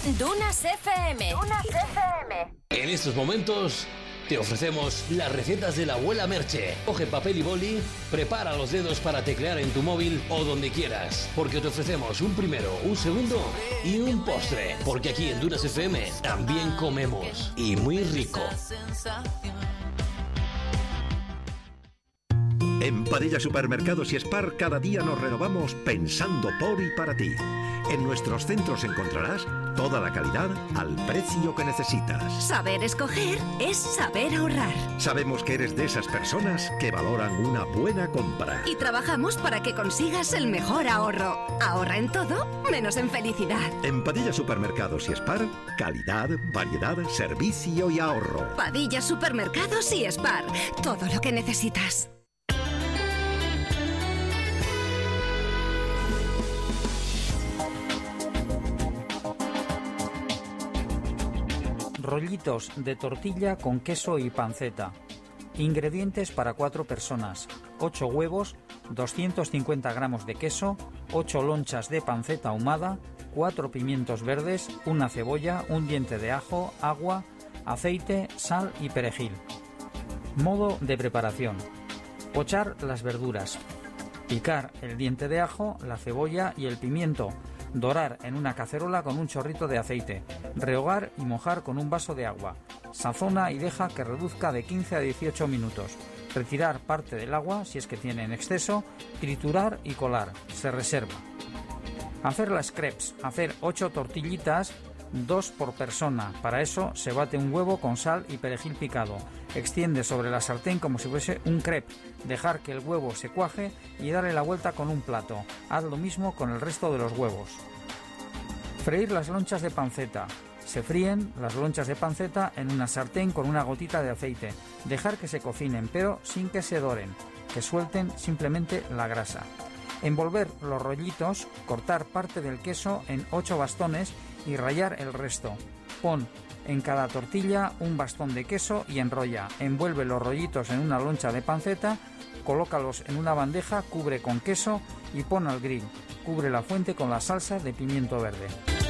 Dunas FM. Dunas FM. En estos momentos te ofrecemos las recetas de la abuela Merche. Coge papel y boli, prepara los dedos para teclear en tu móvil o donde quieras, porque te ofrecemos un primero, un segundo y un postre, porque aquí en Dunas FM también comemos, y muy rico. En Padilla Supermercados y Spar cada día nos renovamos pensando por y para ti. En nuestros centros encontrarás toda la calidad al precio que necesitas. Saber escoger es saber ahorrar. Sabemos que eres de esas personas que valoran una buena compra. Y trabajamos para que consigas el mejor ahorro. Ahorra en todo, menos en felicidad. En Padilla Supermercados y Spar, calidad, variedad, servicio y ahorro. Padilla Supermercados y Spar, todo lo que necesitas. Rollitos de tortilla con queso y panceta. Ingredientes para 4 personas: 8 huevos, 250 gramos de queso, 8 lonchas de panceta ahumada, 4 pimientos verdes, una cebolla, un diente de ajo, agua, aceite, sal y perejil. Modo de preparación: pochar las verduras, picar el diente de ajo, la cebolla y el pimiento, dorar en una cacerola con un chorrito de aceite, rehogar y mojar con un vaso de agua. Sazona y deja que reduzca de 15 a 18 minutos. Retirar parte del agua si es que tiene en exceso, triturar y colar. Se reserva. Hacer las crepes. Hacer 8 tortillitas, 2 por persona. Para eso se bate un huevo con sal y perejil picado. Extiende sobre la sartén como si fuese un crepe. Dejar que el huevo se cuaje y darle la vuelta con un plato. Haz lo mismo con el resto de los huevos. Freír las lonchas de panceta. Se fríen las lonchas de panceta en una sartén con una gotita de aceite. Dejar que se cocinen, pero sin que se doren, que suelten simplemente la grasa. Envolver los rollitos, cortar parte del queso en 8 bastones y rallar el resto. Pon en cada tortilla un bastón de queso y enrolla. Envuelve los rollitos en una loncha de panceta, colócalos en una bandeja, cubre con queso y pon al grill. Cubre la fuente con la salsa de pimiento verde.